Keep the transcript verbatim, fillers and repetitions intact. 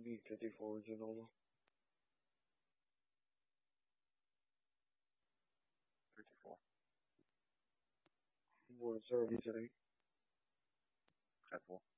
B fifty-four Genova. fifty-four. What service today? ten four.